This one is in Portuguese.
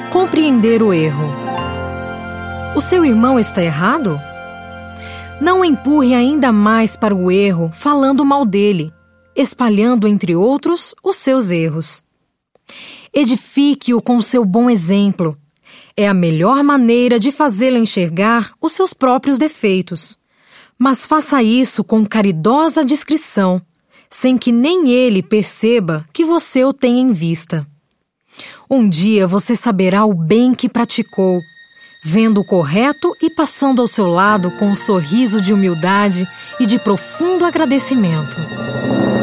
Compreender o erro. O seu irmão está errado? Não o empurre ainda mais para o erro falando mal dele, espalhando entre outros os seus erros. Edifique-o com seu bom exemplo. É a melhor maneira de fazê-lo enxergar os seus próprios defeitos. Mas faça isso com caridosa discrição, sem que nem ele perceba que você o tem em vista. Um dia você saberá o bem que praticou, vendo o correto e passando ao seu lado com um sorriso de humildade e de profundo agradecimento.